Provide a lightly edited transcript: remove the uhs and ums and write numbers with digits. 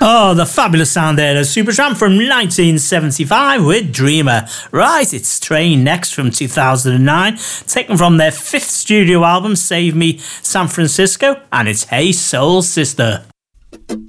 Oh, the fabulous sound there of Supertramp from 1975 with Dreamer. Right, it's Train next from 2009, taken from their 5th studio album, Save Me San Francisco, and it's Hey Soul Sister.